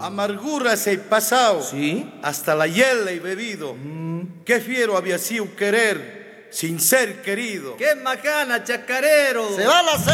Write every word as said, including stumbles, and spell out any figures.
Amarguras he pasado, ¿Sí? hasta la hiel he bebido. Mm. Qué fiero había sido querer sin ser querido. ¡Qué macana, chacarero! Se va la